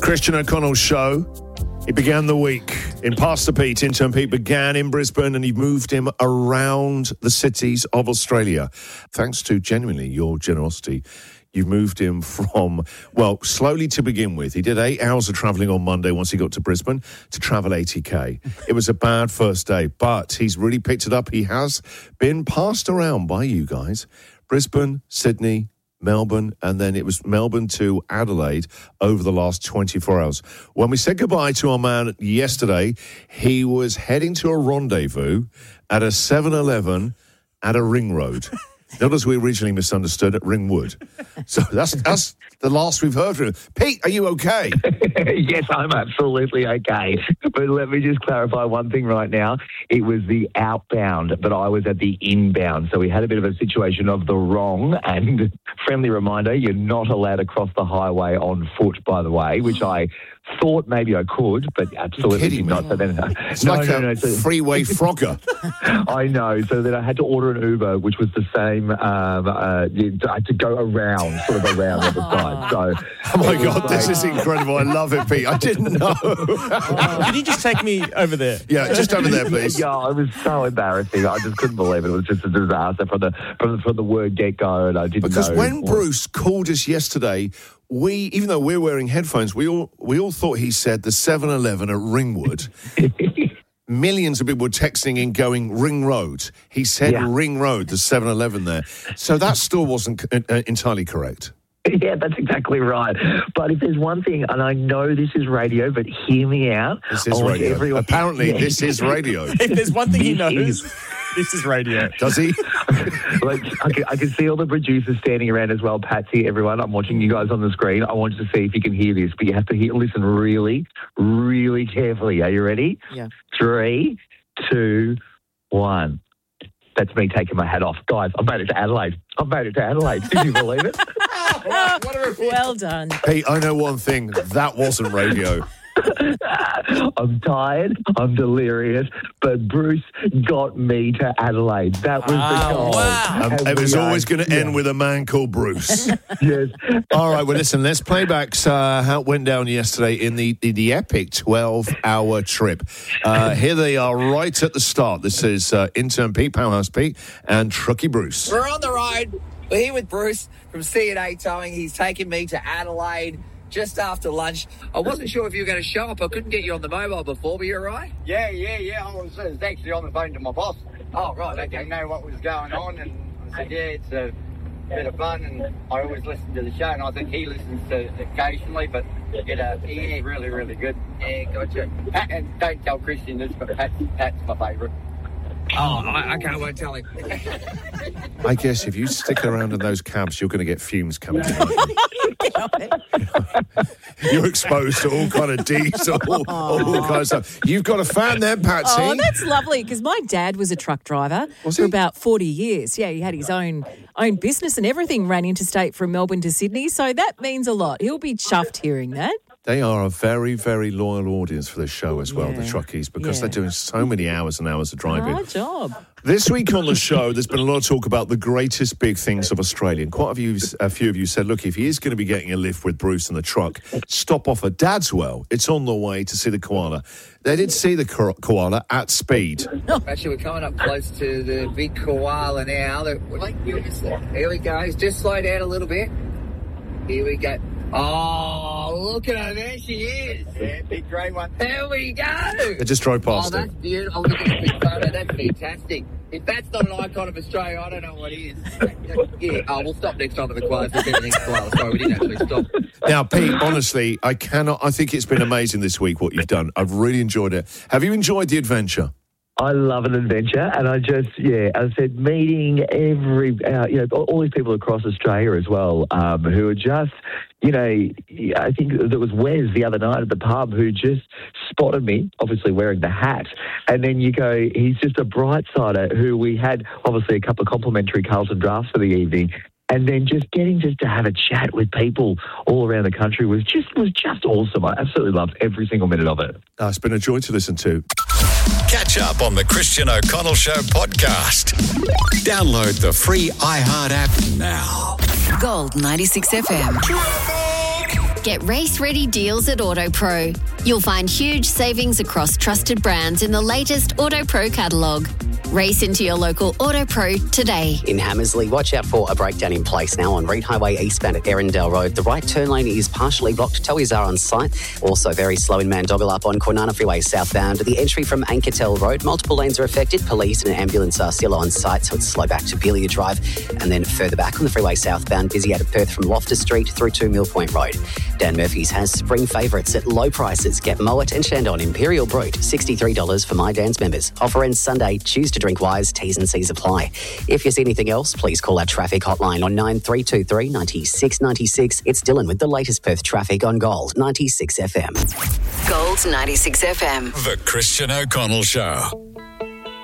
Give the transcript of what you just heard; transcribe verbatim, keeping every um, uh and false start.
Christian O'Connell Show. He began the week in Pastor Pete. Intern Pete began in Brisbane and he moved him around the cities of Australia. Thanks to genuinely your generosity, you've moved him from, well, slowly to begin with. He did eight hours of travelling on Monday once he got to Brisbane to travel eighty K. It was a bad first day, but he's really picked it up. He has been passed around by you guys. Brisbane, Sydney, Melbourne, and then it was Melbourne to Adelaide over the last twenty-four hours. When we said goodbye to our man yesterday, he was heading to a rendezvous at a seven eleven at a ring road. Not as we originally misunderstood, at Ringwood. So that's that's the last we've heard from him. Pete, are you okay? Yes, I'm absolutely okay. But let me just clarify one thing right now. It was the outbound, but I was at the inbound. So we had a bit of a situation of the wrong. And friendly reminder, you're not allowed to cross the highway on foot, by the way, which I thought maybe I could, but absolutely did not. So then, it's no, like no, a no, so, freeway frogger. I know. So then I had to order an Uber, which was the same. Um, uh, I had to go around, sort of around the other side. So, oh my God, this is incredible. I love it, Pete. I didn't know. Oh, can you just take me over there? Yeah, just over there, please. Yeah, it was so embarrassing. I just couldn't believe it. It was just a disaster from the from the, from the word get go, and I didn't because know. Because when Bruce called us yesterday, we, even though we're wearing headphones, we all we all thought he said the seven eleven at Ringwood. Millions of people were texting in going Ring Road. He said yeah. Ring Road, the seven eleven there. So that still wasn't uh, entirely correct. Yeah, that's exactly right. But if there's one thing, and I know this is radio, but hear me out. This is radio. Everyone... Apparently, yeah. This is radio. If there's one thing he knows, this is radio. Does he? Like, I, can, I can see all the producers standing around as well. Patsy, everyone, I'm watching you guys on the screen. I want you to see if you can hear this, but you have to hear, listen really, really carefully. Are you ready? Yeah. Three, two, one. That's me taking my hat off. Guys, I've made it to Adelaide. I've made it to Adelaide. Did you believe it? What a well done. Pete, I know one thing. That wasn't radio. I'm tired. I'm delirious. But Bruce got me to Adelaide. That was oh, the goal. Wow. Um, it was always going to end yeah. with a man called Bruce. Yes. All right, well, listen, let's play back uh, how it went down yesterday in the, the, the epic twelve-hour trip. Uh, here they are right at the start. This is uh, intern Pete, Powerhouse Pete, and Truckee Bruce. We're on the road. We're here with Bruce from C and A Towing. He's taken me to Adelaide just after lunch. I wasn't sure if you were going to show up. I couldn't get you on the mobile before, but you're all right? Yeah, yeah, yeah. I was, I was actually on the phone to my boss. Oh, right, okay. I know what was going on, and I said, yeah, it's a bit of fun, and I always listen to the show, and I think he listens to it occasionally, but it, uh, he's really, really good. Yeah, gotcha. Pat, and don't tell Christian this, but Pat, Pat's my favourite. Oh, I, I can't wait to tell him. I guess if you stick around in those cabs, you're going to get fumes coming out. You're exposed to all kind of diesel, all, all kind of stuff. You've got a fan there, Patsy. Oh, that's lovely, because my dad was a truck driver was for he? about forty years. Yeah, he had his own own business and everything, ran interstate from Melbourne to Sydney, so that means a lot. He'll be chuffed hearing that. They are a very, very loyal audience for this show as well, yeah. the Truckies, because yeah. they're doing so many hours and hours of driving. Good job. This week on the show, there's been a lot of talk about the greatest big things of Australia. And quite a few, a few of you said, look, if he is going to be getting a lift with Bruce in the truck, stop off at Dadswell. It's on the way to see the koala. They did see the ko- koala at speed. Actually, we're coming up close to the big koala now. Here we go. Just slow down a little bit. Here we go. Oh, look at her. There she is. Yeah, big grey one. There we go. They just drove past oh, it. that's beautiful. Oh, look at the big photo. That's fantastic. If that's not an icon of Australia, I don't know what is. Yeah. Oh, we'll stop next time at the koala. Sorry, we didn't actually stop. Now, Pete, honestly, I cannot. I think it's been amazing this week what you've done. I've really enjoyed it. Have you enjoyed the adventure? I love an adventure, and I just, yeah, as I said, meeting every, uh, you know, all these people across Australia as well, um, who are just, you know, I think there was Wes the other night at the pub who just spotted me, obviously wearing the hat, and then you go, he's just a bright sider who we had, obviously, a couple of complimentary Carlton drafts for the evening. And then just getting just to have a chat with people all around the country was just was just awesome. I absolutely loved every single minute of it. Uh, it's been a joy to listen to. Catch up on the Christian O'Connell Show podcast. Download the free iHeart app now. Gold ninety-six F M. Get race-ready deals at AutoPro. You'll find huge savings across trusted brands in the latest AutoPro catalogue. Race into your local AutoPro today. In Hammersley, watch out for a breakdown in place now on Reed Highway eastbound at Erindale Road. The right turn lane is partially blocked. Towies are on site. Also very slow in Mandogalup on Kwinana Freeway southbound. The entry from Anketel Road, multiple lanes are affected. Police and an ambulance are still on site, so it's slow back to Belia Drive. And then further back on the freeway southbound, busy out of Perth from Loftus Street through to Mill Point Road. Dan Murphy's has spring favourites at low prices. Get Moet and Shandon Imperial Brut, sixty-three dollars for My Dan's members. Offer ends Sunday. Choose to drink wise. T's and C's apply. If you see anything else, please call our traffic hotline on nine three two three, nine six nine six. It's Dylan with the latest Perth traffic on Gold ninety-six F M. Gold ninety-six F M. The Christian O'Connell Show.